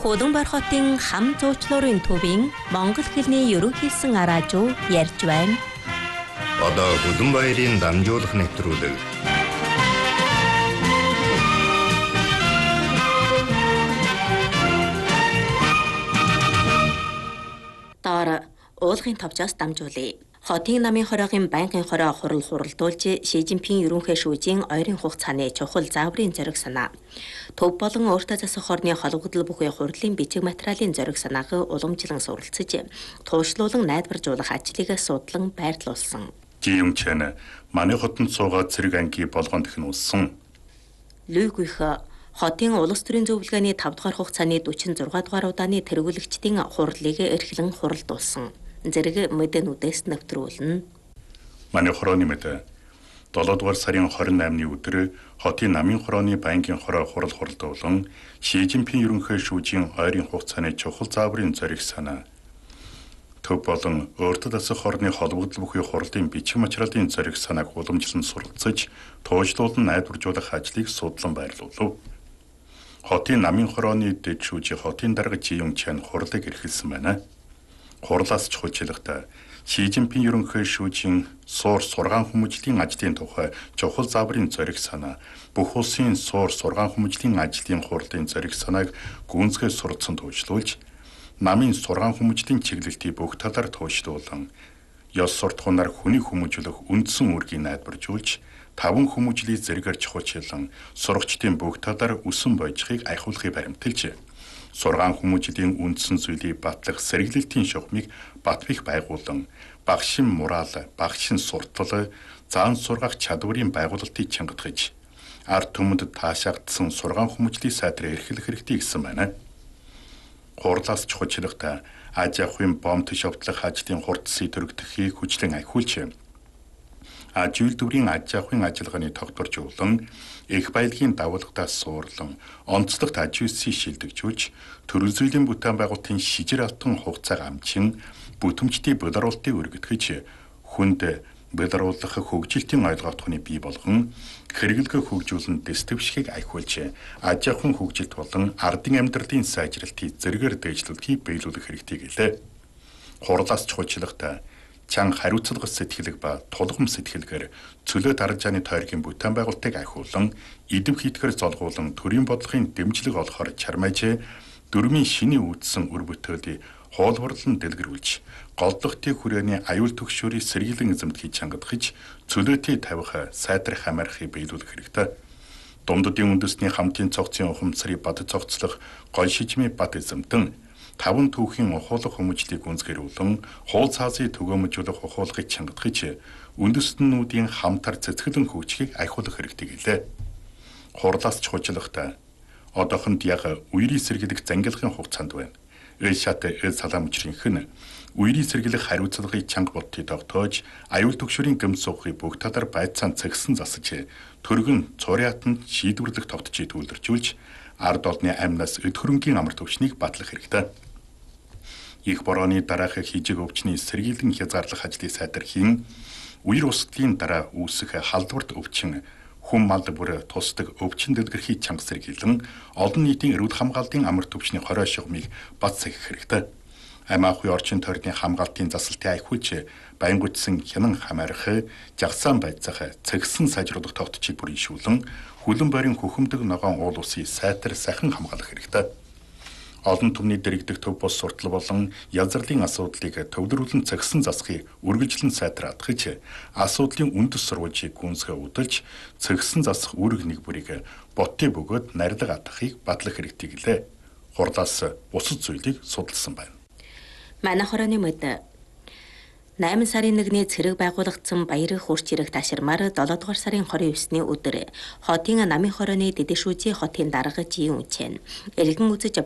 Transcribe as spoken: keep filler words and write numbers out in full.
Улаанбаатар хотын хам зуучлуурын төвийн монгол хэлний ерөнхийсэн араажуу ярьж байна. Одоо Улаанбаатарын дамжуулах нэвтрүүлэг. Доор уулгын товчоос дамжуулъя. Хотын намын хороогийн байнгын хороо хурал хуралдуулж Ши Жинпин ерөнхий шүүжийн ойрын хугацааны чухал зааврын зориг санаа. Төв болон өөртөө засах хорны холбогдол бүхий хурлын бичиг материалын зориг санааг уламжлан суралцж, туушлуулан найдваржуулах ажлыг судлан байрлуулсан. Жиюн Чэн манай хотод суугаад цэрэг анги болгонд ихнүүлсэн. Лүгүйх хотын улс төрийн зөвлөгөөний тавд дугаар хугацааны дөрвөн зургаан дугаар удааны тэргүүлэгчдийн хурлыг эрхлэн хуралдуулсан. Зэрэг мэдэнүүдээс нэвтрүүлнэ. Манай хорооны мэдээ долоо дугаар сарын хорин наймны өдөр хотын намын хорооны байнгын хороо хурал хуралдуулан Ши Жинпин ерөнхий шүүжийн ойрын хугацааны чухал зааврын зориг санаа. Төв болон өөртөө засах хорны холбогдол бүхий хурлын бичиг материалын зориг санааг уламжлан суралцж, туушлуулан найдваржуулах ажлыг судлан байрлуулав. Хотын намын хорооны дэд шүүжийн хотын дарга Жиюн Чэн хурлыг эрхэлсэн байна. Хурлаас чухалчлахтаа Ши Жинпин ерөнхий шүүжийн суур сургаан хүмүүжлийн ажлын тухай чухал зааврын зориг санаа, бүх улсын суур сургаан хүмүүжлийн ажлын хурлын зориг санааг гүнзгий суралцсан туушлуулж, намын сургаан хүмүүжлийн чиглэлтийг бүх талаар туушлуулан, ёс суртахуунаар хүний хүмүүжүүлэх үндсэн үүргийг найдваржуулж, таван хүмүүжлийг зэрэгээр чухалчлан, сурагчдын бүх талаар өсөн бойжхийг айхуулахыг баримталж, сургаан хүмүүжлийн үндсэн зүйлийг батлах сэргэлэлтийн шугамыг батбих байгуулан, багшин мурал, багшин суртал, заан сургах чадварын байгуулалтыг чангатгаж, ард түмэнд таашаагдсан сургаан хүмүүжлийн сайдрыг эрхлэх хэрэгтэй гэсэн байна. Хурлаас чухалчлахтаа аж ахуйн бомт шовтлох ажлын хурдсыг төрөгдөхийн хүчлэн ахиулж, аж үйлдвэрийн аж ахуйн ажиллагааны тогтворжуулан, их баялагын давалгадаас суурлан, онцлогт аж үйлсийг шилдэгжүүлж, төрөл зүйлийн бүтээн байгуулалтын шижир алтан хугацааг амчин, бүтэмжтийн болоруулалтыг өргөдгөж, хүнд болоруулах хөгжилтийн ойлголтооны бий болгон, хэрэглэгээ хөгжүүлэн дэстөвшгийг айхуулж, аж ахуйн хөгжилт болон ардын амьдралын сайжралтыг зэрэгээр дэвшлүүлэхийг биелүүлэх хэрэгтэй гэлээ. Хурлаас чухалчлахтаа чанга хариуцлага сэтгэлэг ба тулгам сэтгэлгээр цөлөө даржааны тойргийн бүтээн байгуулалтыг ахиулан, идэв хийтгэр золгуулан төрийн бодлогын дэмжлэг олохоор чармайж, дөрмийн шиний үүдсэн үр бүтээлийг хуулбарлан дэлгэрүүлж, голдохтын хүрээний аюул төгшөөрийг сэргийлэн эзэмдхийг чангадгаж, цөлөөтийг тавих сайдрах хамаарахыг биелүүлэх хэрэгтэй. Дунддын үндэсний хамтын цогцын ухамсарыг бад цогцлох гол шижмийн бад эзэмтэн, таван түүхийн ухуулах хүмүүжлийг гүнзгийрүүлэн, хуул цаазыг төгөөмжүүлэх ухуулгыг чангадгаж, үндэстнүүдийн хамтар цэцгэлэн хөгжихийг ахиулах хэрэгтэй гэлээ. Хурлаас чухалчлахтаа одоохонд яг үерийн сэргийлэх зангилахын хугацаанд байна. Эл шат эл салаам учрынхэн үерийн сэргийлэх хариуцлагыг чанга бодтыг тогтоож, аюул төгшөрийн гэмт суугыг бүх талаар байцаан цэгсэн засаж, төргөн цуриатанд шийдвэрлэх тогтчийг түүлэржүүлж, ард олны амнаас эд хөрөнгийн амар төвчнийг батлах хэрэгтэй. Их борооны дараах хижиг өвчний сэргийлэн хязгаарлах ажлыг сайдархийн, үер усдлын дараа үүсэх халдварт өвчин, хүн мал бүр тусдаг өвчин дэлгэрхий чанга сэргийлэн, олон нийтийн эрүүл хамгаалтын амар төвчний хорой шугамыг бат сахих хэрэгтэй. Амь ахуй орчин тойрны хамгаалтын засалтыг айхуулж, байнгутсан хянан хамаарах, жагсаан байцаах, цэгсэн сайжруулах тогтчийг бүрийшүүлэн, хүлэн байрын хөхөмдөг ногоон уул усыг сайтар сайхан хамгаалах хэрэгтэй. Олон түмний дэрэгдэх төв бос суртал болон язралын асуудлыг төвлөрүүлэн цэгсэн засахыг үргэлжлэн сайтраадгаж, асуудлын үндэс сурвалжийг гүнзгий удалж, цэгсэн засах үүрэг нэг бүрийг боттын бөгөөд нарилга атгахыг батлах хэрэгтэй гэлээ. Хурлаас бусад зүйлийг судалсан байна. Манай хорооны мэдээ найман сарын нэгний цэрэг байгуулагдсан баярын хурц ирэх таширмаар долоо дугаар сарын хорин девятний өдөр хотын намын хорооны дэдэшүүжийн хотын дарга Жиюн Чэн эргэн үзэж